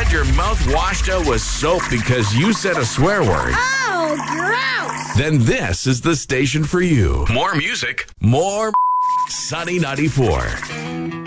had your mouth washed out with soap because you said a swear word, Oh, gross! then this is the station for you. More music, more Sunny 94.